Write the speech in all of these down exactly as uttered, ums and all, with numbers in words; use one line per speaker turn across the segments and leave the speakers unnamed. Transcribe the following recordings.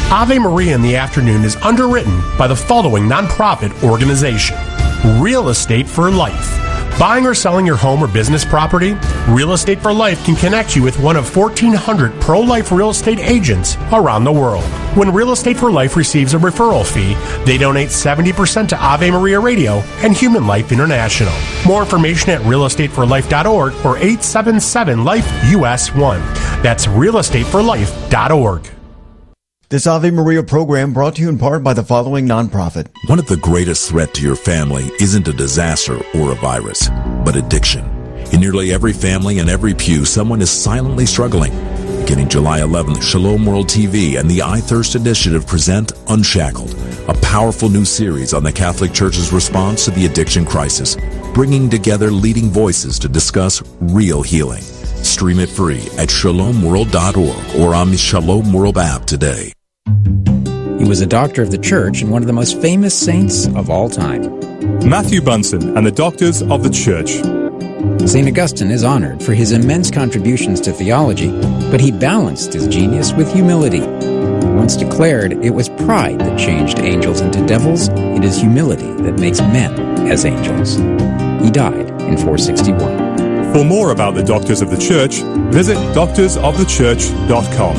Ave Maria in the Afternoon is underwritten by the following nonprofit organization: Real Estate for Life. Buying or selling your home or business property? Real Estate for Life can connect you with one of fourteen hundred pro-life real estate agents around the world. When Real Estate for Life receives a referral fee, they donate seventy percent to Ave Maria Radio and Human Life International. More information at real estate for life dot org or eight seven seven life U S one. That's real estate for life dot org.
This Ave Maria program brought to you in part by the following nonprofit.
One of the greatest threats to your family isn't a disaster or a virus, but addiction. In nearly every family and every pew, someone is silently struggling. Beginning July eleventh, Shalom World T V and the I Thirst Initiative present Unshackled, a powerful new series on the Catholic Church's response to the addiction crisis, bringing together leading voices to discuss real healing. Stream it free at shalom world dot org or on the Shalom World app today.
He was a doctor of the church and one of the most famous saints of all time.
Matthew Bunson and the Doctors of the Church.
Saint Augustine is honored for his immense contributions to theology, but he balanced his genius with humility. Once declared, it was pride that changed angels into devils. It is humility that makes men as angels. He died in four sixty-one.
For more about the Doctors of the Church, visit doctors of the church dot com.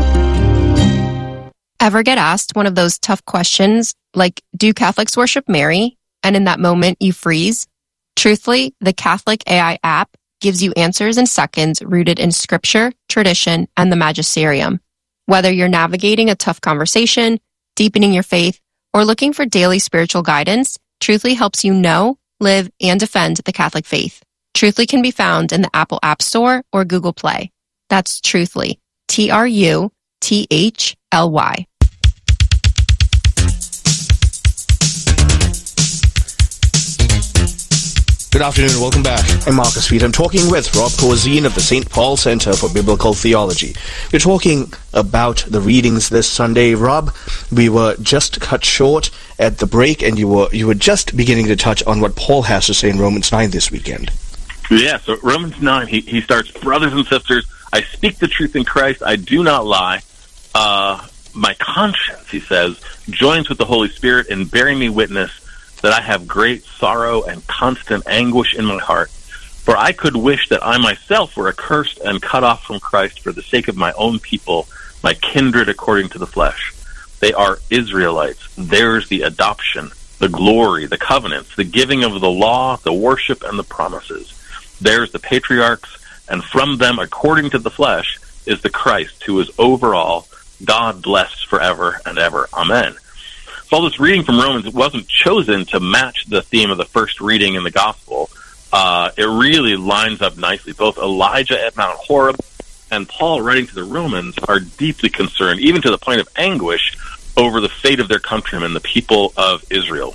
Ever get asked one of those tough questions like, do Catholics worship Mary? And in that moment you freeze? Truthfully, the Catholic A I app gives you answers in seconds rooted in scripture, tradition, and the magisterium. Whether you're navigating a tough conversation, deepening your faith, or looking for daily spiritual guidance, Truthfully helps you know, live, and defend the Catholic faith. Truthfully can be found in the Apple App Store or Google Play. That's Truthfully. T R U T H L Y.
Good afternoon and welcome back. I'm Marcus Feet. I'm talking with Rob Corzine of the Saint Paul Center for Biblical Theology. We're talking about the readings this Sunday. Rob, we were just cut short at the break, and you were you were just beginning to touch on what Paul has to say in Romans nine this weekend.
Yeah, so Romans nine, he, he starts, brothers and sisters, I speak the truth in Christ, I do not lie. Uh, my conscience, he says, joins with the Holy Spirit in bearing me witness that I have great sorrow and constant anguish in my heart. For I could wish that I myself were accursed and cut off from Christ for the sake of my own people, my kindred according to the flesh. They are Israelites. Theirs the adoption, the glory, the covenants, the giving of the law, the worship, and the promises. Theirs the patriarchs, and from them, according to the flesh, is the Christ, who is over all, God blessed forever and ever. Amen. So all this reading from Romans, it wasn't chosen to match the theme of the first reading in the Gospel. Uh, it really lines up nicely. Both Elijah at Mount Horeb and Paul writing to the Romans are deeply concerned, even to the point of anguish, over the fate of their countrymen, the people of Israel.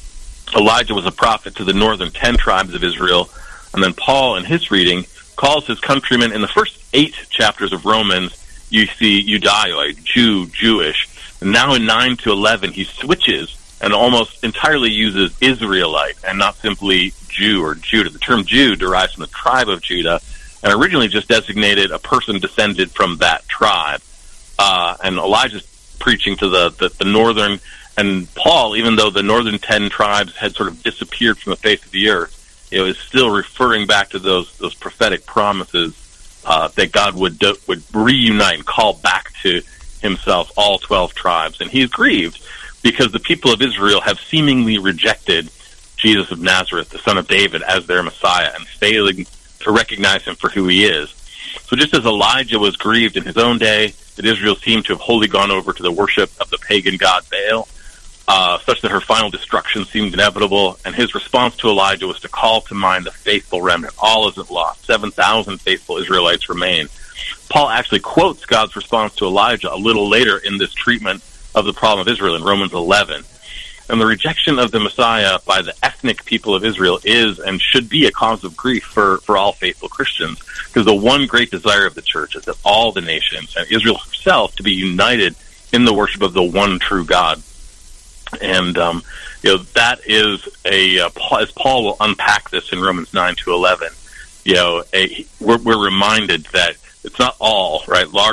Elijah was a prophet to the northern ten tribes of Israel, and then Paul, in his reading, calls his countrymen, in the first eight chapters of Romans, you see Judaioid, Jew, Jewish. And now in nine to eleven, he switches and almost entirely uses Israelite and not simply Jew or Judah. The term Jew derives from the tribe of Judah and originally just designated a person descended from that tribe. Uh, and Elijah's preaching to the, the, the northern, and Paul, even though the northern ten tribes had sort of disappeared from the face of the earth, you know, is still referring back to those those prophetic promises uh, that God would do, would reunite and call back to himself all twelve tribes. And he's grieved because the people of Israel have seemingly rejected Jesus of Nazareth, the son of David, as their Messiah, and failing to recognize him for who he is. So just as Elijah was grieved in his own day that Israel seemed to have wholly gone over to the worship of the pagan god Baal, uh, such that her final destruction seemed inevitable, and his response to Elijah was to call to mind the faithful remnant. All isn't lost. seven thousand faithful Israelites remain. Paul actually quotes God's response to Elijah a little later in this treatment of the problem of Israel in Romans eleven. And the rejection of the Messiah by the ethnic people of Israel is and should be a cause of grief for, for all faithful Christians, because the one great desire of the church is that all the nations, and Israel herself, to be united in the worship of the one true God. And um, you know, that is a, uh, as Paul will unpack this in Romans nine to eleven, you know, a, we're, we're reminded that it's not all, right, large